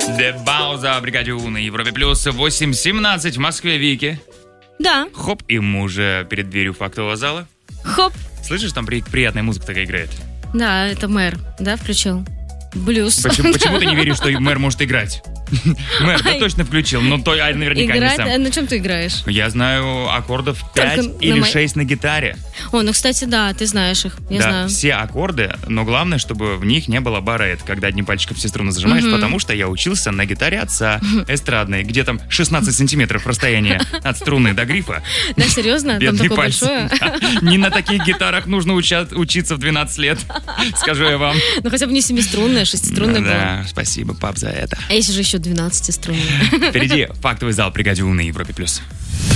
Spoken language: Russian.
Дебауза, бригадю на Европе плюс 8:17 в Москве, Вики. Да. Хоп, и мы уже перед дверью фактового зала. Хоп. Слышишь, там приятная музыка такая играет? Да, это мэр, да, включил? Блюз. Почему ты не веришь, что мэр может играть? Мэр, да точно включил, но то я наверняка не сам. На чем ты играешь? Я знаю аккордов 5 или 6 на гитаре. О, ну, кстати, да, ты знаешь их, я знаю. Да, все аккорды, но главное, чтобы в них не было барет, когда одним пальчиком все струны зажимаешь, потому что я учился на гитаре отца эстрадной, где там 16 сантиметров расстояние от струны до грифа. Да, серьезно? Там такое большое? Не на таких гитарах нужно учиться в 12 лет, скажу я вам. Ну, хотя бы не семиструнная, шестиструнная была. Да, спасибо, пап, за это. А если же еще 12-струнная? Впереди фактовый зал «Бригадю» на Европе+.